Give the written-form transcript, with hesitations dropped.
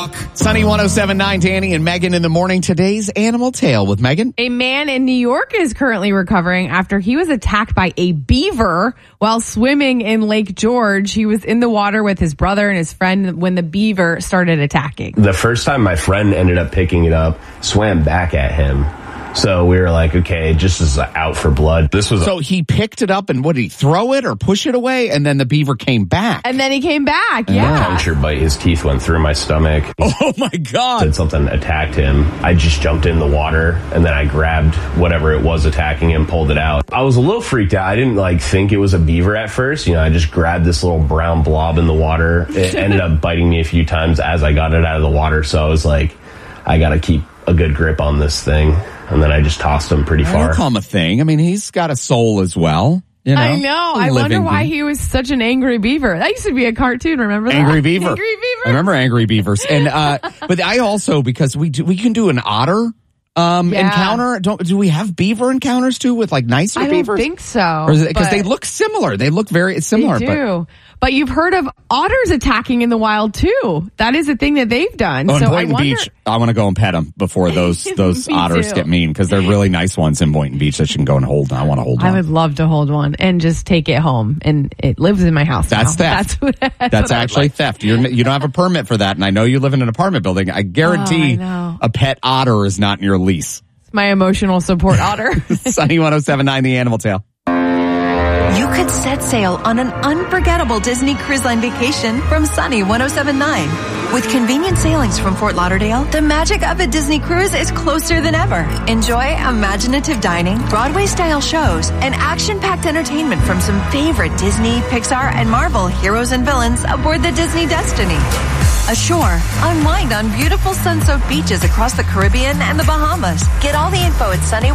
Sunny 107.9, Danny and Megan in the morning. Today's Animal Tale with Megan. A man in New York is currently recovering after he was attacked by a beaver while swimming in Lake George. He was in the water with his brother and his friend when the beaver started attacking. The first time my friend ended up picking it up, swam back at him. So we were like, okay, just as out for blood. So he picked it up and what did he throw it or push it away? And then the beaver came back. And then he came back. Yeah. Puncture bite. His teeth went through my stomach. Oh my God. Said something attacked him. I just jumped in the water and then I grabbed whatever it was attacking him, pulled it out. I was a little freaked out. I didn't think it was a beaver at first. I just grabbed this little brown blob in the water. It ended up biting me a few times as I got it out of the water. So I was like, I got to keep a good grip on this thing. And then I just tossed him pretty far. Don't call him a thing. I mean, he's got a soul as well. I know. I wonder why he was such an angry beaver. That used to be a cartoon. Remember that? Angry Beaver. Angry Beaver. I remember Angry Beavers. And but I also, because we can do an otter encounter. Do we have beaver encounters too with nicer beavers? I don't think so. Because they look similar. They look very similar. They do. But you've heard of otters attacking in the wild too. That is a thing that they've done. Oh, in Boynton Beach, I want to go and pet them before those otters too. Get mean, because they're really nice ones in Boynton Beach that you can go and hold. I want to hold one. I would love to hold one and just take it home, and it lives in my house. That's now. theft. That's actually theft. You don't have a permit for that, and I know you live in an apartment building. I guarantee a pet otter is not in your lease. It's my emotional support otter. Sunny 107.9, The Animal Tale. You could set sail on an unforgettable Disney Cruise Line vacation from Sunny 107.9. With convenient sailings from Fort Lauderdale, the magic of a Disney cruise is closer than ever. Enjoy imaginative dining, Broadway-style shows, and action-packed entertainment from some favorite Disney, Pixar, and Marvel heroes and villains aboard the Disney Destiny. Ashore, unwind on beautiful sun-soaked beaches across the Caribbean and the Bahamas. Get all the info at Sunny